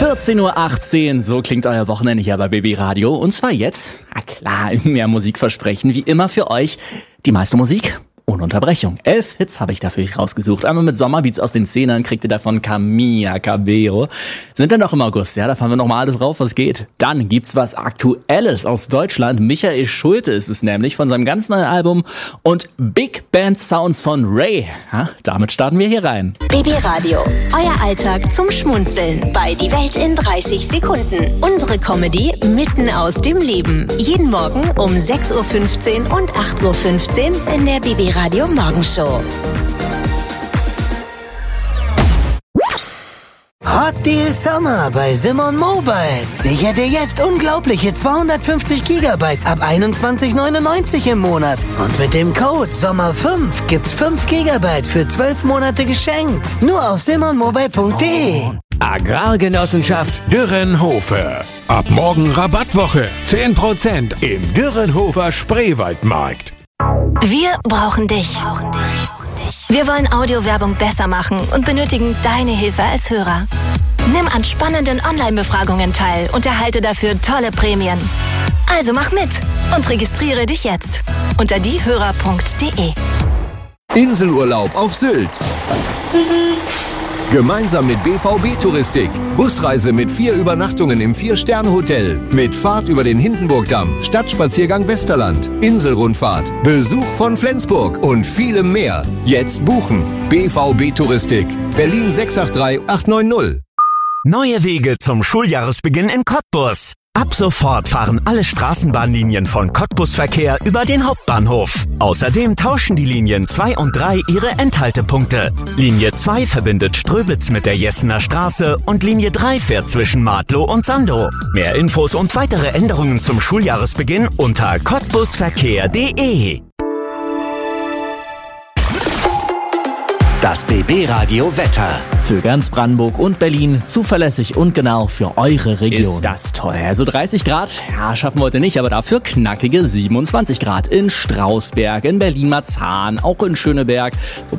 14:18 Uhr, so klingt euer Wochenende hier bei BB Radio. Und zwar jetzt, na klar, mehr Musikversprechen, wie immer für euch, die meiste Musik ohne Unterbrechung. 11 Hits habe ich dafür rausgesucht. Einmal mit Sommerbeats aus den Zehnern, kriegt ihr davon Camila Cabello. Sind dann noch im August, ja, da fahren wir nochmal alles drauf, was geht. Dann gibt's was Aktuelles aus Deutschland. Michael Schulte ist es nämlich von seinem ganz neuen Album und Big Band Sounds von Ray. Ja, damit starten wir hier rein. BB Radio, euer Alltag zum Schmunzeln bei Die Welt in 30 Sekunden. Unsere Comedy mitten aus dem Leben. Jeden Morgen um 6:15 Uhr und 8:15 Uhr in der BB Radio Morgenshow. Hot Deal Summer bei Simon Mobile. Sicher dir jetzt unglaubliche 250 GB ab 21,99 im Monat. Und mit dem Code SOMMER5 gibt's 5 GB für 12 Monate geschenkt. Nur auf simonmobile.de. Agrargenossenschaft Dürrenhofer. Ab morgen Rabattwoche. 10% im Dürrenhofer Spreewaldmarkt. Wir brauchen dich. Wir wollen Audiowerbung besser machen und benötigen deine Hilfe als Hörer. Nimm an spannenden Online-Befragungen teil und erhalte dafür tolle Prämien. Also mach mit und registriere dich jetzt unter diehörer.de. Inselurlaub auf Sylt. Gemeinsam mit BVB Touristik. Busreise mit 4 Übernachtungen im 4-Sterne-Hotel. Mit Fahrt über den Hindenburgdamm, Stadtspaziergang Westerland, Inselrundfahrt, Besuch von Flensburg und vielem mehr. Jetzt buchen. BVB Touristik. Berlin 683 890. Neue Wege zum Schuljahresbeginn in Cottbus. Ab sofort fahren alle Straßenbahnlinien von Cottbus-Verkehr über den Hauptbahnhof. Außerdem tauschen die Linien 2 und 3 ihre Endhaltepunkte. Linie 2 verbindet Ströbitz mit der Jessener Straße und Linie 3 fährt zwischen Martlow und Sandow. Mehr Infos und weitere Änderungen zum Schuljahresbeginn unter cottbusverkehr.de. Das BB Radio Wetter. Für ganz Brandenburg und Berlin zuverlässig und genau für eure Region. Ist das toll. Also 30 Grad, ja, schaffen wir heute nicht, aber dafür knackige 27 Grad in Strausberg, in Berlin-Marzahn, auch in Schöneberg.